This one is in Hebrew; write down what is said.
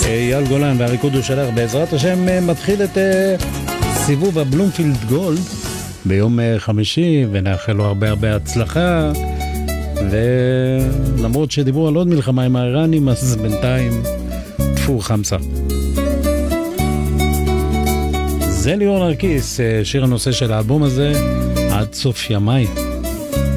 אייל גולן והריקוד הוא שלך, בעזרת השם מתחיל את סיבוב הבלומפילד גולד ביום חמישי, ונאחל לו הרבה הצלחה. ולמרות שדיברו על עוד מלחמה עם האיראנים, אז בינתיים תפור חמסה. זה ליאור נרקיס, שיר הנושא של האלבום הזה, עד סוף ימיי.